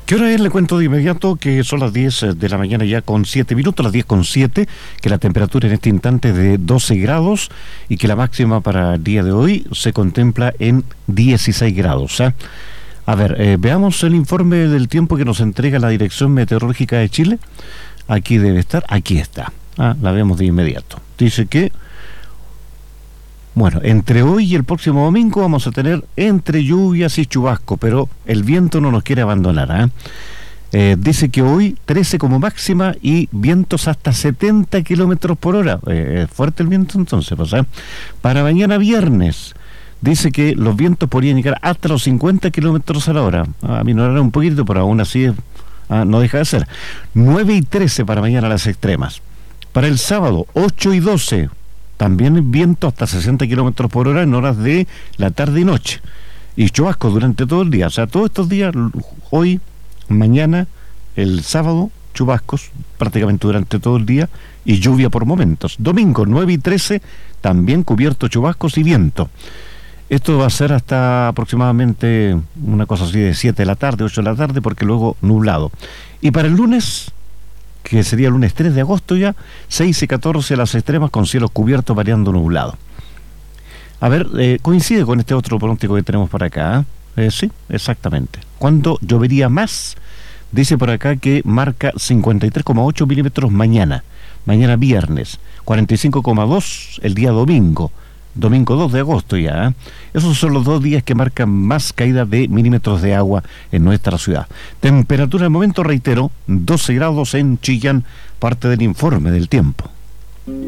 ¿Qué hora es? Le cuento de inmediato que son las 10 de la mañana ya con 7 minutos, las 10 con 7, que la temperatura en este instante es de 12 grados y que la máxima para el día de hoy se contempla en 16 grados. A ver, veamos el informe del tiempo que nos entrega la Dirección Meteorológica de Chile. Aquí debe estar, aquí está. La vemos de inmediato. Dice que, bueno, entre hoy y el próximo domingo vamos a tener entre lluvias y chubasco, pero el viento no nos quiere abandonar. Dice que hoy 13 como máxima y vientos hasta 70 kilómetros por hora. Es fuerte el viento entonces, pues, Para mañana viernes, dice que los vientos podrían llegar hasta los 50 kilómetros a la hora. Minorar un poquito, pero aún así no deja de ser. 9 y 13 para mañana las extremas. Para el sábado, 8 y 12. También viento hasta 60 kilómetros por hora en horas de la tarde y noche. Y chubascos durante todo el día. O sea, todos estos días, hoy, mañana, el sábado, chubascos prácticamente durante todo el día y lluvia por momentos. Domingo, 9 y 13, también cubierto chubascos y viento. Esto va a ser hasta aproximadamente una cosa así de 7 de la tarde, 8 de la tarde, porque luego nublado. Y para el lunes, que sería el lunes 3 de agosto ya, 6 y 14 las extremas con cielos cubiertos variando nublado. A ver, coincide con este otro pronóstico que tenemos por acá. Sí, exactamente. ¿Cuándo llovería más? Dice por acá que marca 53,8 milímetros mañana viernes, 45,2 el día domingo 2 de agosto ya. Esos son los 2 días que marcan más caída de milímetros de agua en nuestra ciudad. Temperatura al momento, reitero, 12 grados en Chillán, parte del informe del tiempo.